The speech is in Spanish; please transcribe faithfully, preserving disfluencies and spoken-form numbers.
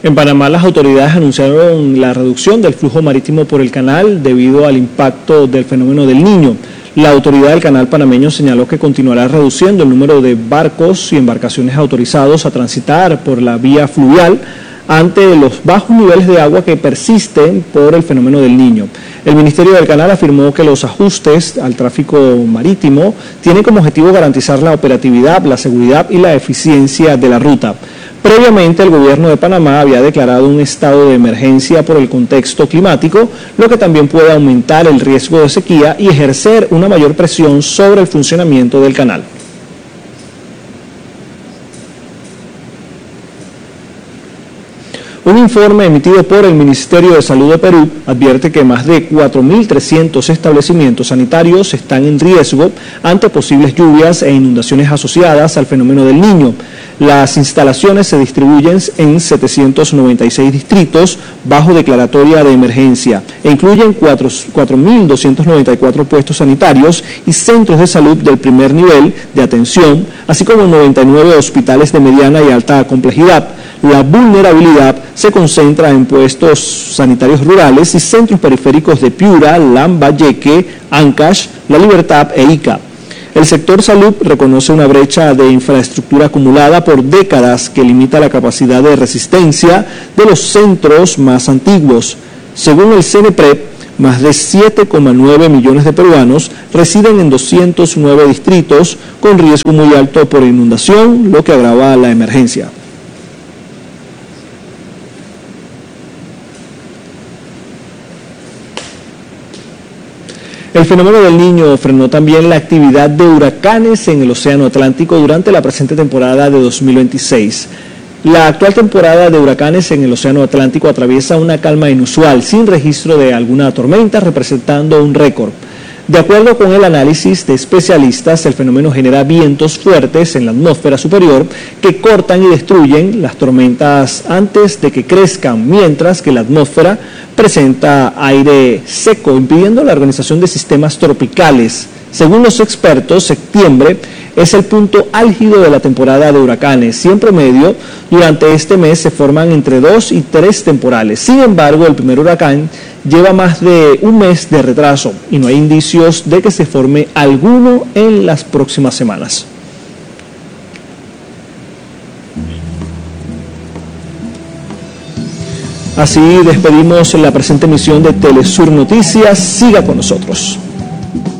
En Panamá, las autoridades anunciaron la reducción del flujo marítimo por el canal debido al impacto del fenómeno del Niño. La autoridad del canal panameño señaló que continuará reduciendo el número de barcos y embarcaciones autorizados a transitar por la vía fluvial ante los bajos niveles de agua que persisten por el fenómeno del Niño. El Ministerio del Canal afirmó que los ajustes al tráfico marítimo tienen como objetivo garantizar la operatividad, la seguridad y la eficiencia de la ruta. Previamente, el gobierno de Panamá había declarado un estado de emergencia por el contexto climático, lo que también puede aumentar el riesgo de sequía y ejercer una mayor presión sobre el funcionamiento del canal. Un informe emitido por el Ministerio de Salud de Perú advierte que más de cuatro mil trescientos establecimientos sanitarios están en riesgo ante posibles lluvias e inundaciones asociadas al fenómeno del Niño. Las instalaciones se distribuyen en setecientos noventa y seis distritos bajo declaratoria de emergencia e incluyen cuatro mil doscientos noventa y cuatro puestos sanitarios y centros de salud del primer nivel de atención, así como noventa y nueve hospitales de mediana y alta complejidad. La vulnerabilidad se concentra en puestos sanitarios rurales y centros periféricos de Piura, Lambayeque, Ancash, La Libertad e Ica. El sector salud reconoce una brecha de infraestructura acumulada por décadas que limita la capacidad de resistencia de los centros más antiguos. Según el CENEPRED, más de siete coma nueve millones de peruanos residen en doscientos nueve distritos con riesgo muy alto por inundación, lo que agrava la emergencia. El fenómeno del Niño frenó también la actividad de huracanes en el Océano Atlántico durante la presente temporada de dos mil veintiséis. La actual temporada de huracanes en el Océano Atlántico atraviesa una calma inusual, sin registro de alguna tormenta, representando un récord. De acuerdo con el análisis de especialistas, el fenómeno genera vientos fuertes en la atmósfera superior que cortan y destruyen las tormentas antes de que crezcan, mientras que la atmósfera presenta aire seco, impidiendo la organización de sistemas tropicales. Según los expertos, septiembre es el punto álgido de la temporada de huracanes. Si en promedio, durante este mes se forman entre dos y tres temporales. Sin embargo, el primer huracán lleva más de un mes de retraso y no hay indicios de que se forme alguno en las próximas semanas. Así despedimos la presente emisión de Telesur Noticias. Siga con nosotros.